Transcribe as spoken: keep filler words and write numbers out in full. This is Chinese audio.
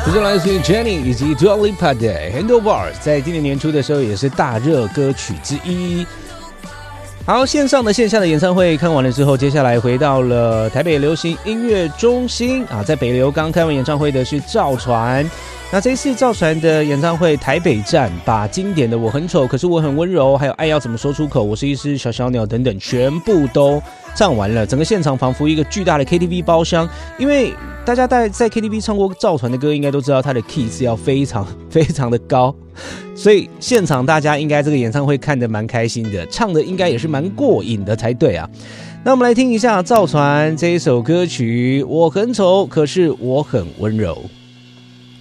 这是来自于 Jennie 以及 Dua Lipa 的 Handlebars， 在今年年初的时候也是大热歌曲之一。好，线上的线下的演唱会看完了之后，接下来回到了台北流行音乐中心啊，在北流刚开完演唱会的是赵传。那这一次赵传的演唱会台北站，把经典的我很丑可是我很温柔，还有爱要怎么说出口，我是一只小小鸟等等全部都唱完了，整个现场仿佛一个巨大的 K T V 包厢。因为大家在在 K T V 唱过赵传的歌，应该都知道他的 key 是要非常非常的高，所以现场大家应该这个演唱会看得蛮开心的，唱的应该也是蛮过瘾的才对啊。那我们来听一下赵传这一首歌曲《我很丑可是我很温柔》。